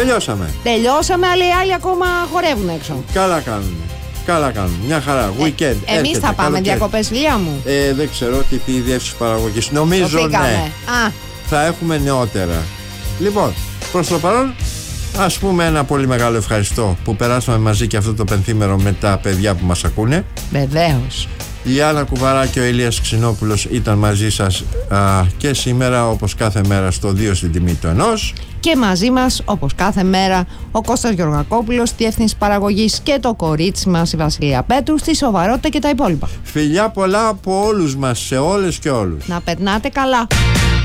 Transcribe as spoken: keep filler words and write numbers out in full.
Τελειώσαμε. Τελειώσαμε, αλλά οι άλλοι ακόμα χορεύουν έξω. Καλά κάνουν. Καλά κάνουν. Μια χαρά. Weekend. Ε, Εμείς θα πάμε διακοπές, Λία μου. Ε, δεν ξέρω τι πει η διεύθυνση παραγωγής. Νομίζω ναι. Α. Θα έχουμε νεότερα. Λοιπόν, προς το παρόν, ας πούμε ένα πολύ μεγάλο ευχαριστώ που περάσαμε μαζί και αυτό το πενθήμερο με τα παιδιά που μας ακούνε. Βεβαίως. Η Άννα Κουβαρά και ο Ηλίας Ξινόπουλος ήταν μαζί σας α, και σήμερα, όπως κάθε μέρα, στο δύο στην τιμή του ενός. Και μαζί μας, όπως κάθε μέρα, ο Κώστας Γεωργακόπουλος, διεύθυνση παραγωγής, και το κορίτσι μας, η Βασιλεία Πέτρου, στη σοβαρότητα και τα υπόλοιπα. Φιλιά πολλά από όλους μας, σε όλες και όλους. Να περνάτε καλά.